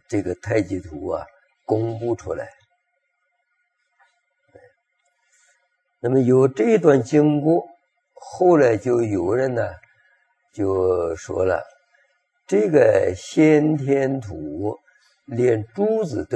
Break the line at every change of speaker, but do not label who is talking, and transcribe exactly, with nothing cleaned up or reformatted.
这个太极图啊公布出来。那么有这段经过，后来就有人呢就说了，这个先天图连柱子都